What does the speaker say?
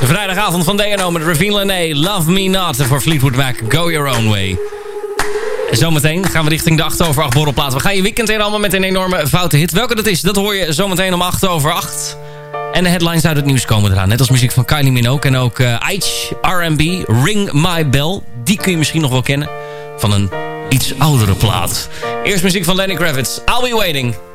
vrijdagavond van DNO met Ravine Lene, Love Me Not. En voor Fleetwood Mac, Go Your Own Way. En zometeen gaan we richting de 8 over 8 borrelplaat. We gaan je weekend in allemaal met een enorme foute hit. Welke dat is, dat hoor je zometeen om 8 over 8. En de headlines uit het nieuws komen eraan. Net als muziek van Kylie Minogue en ook Aitch, R&B, Ring My Bell. Die kun je misschien nog wel kennen van een iets oudere plaat. Eerst muziek van Lenny Kravitz, I'll Be Waiting.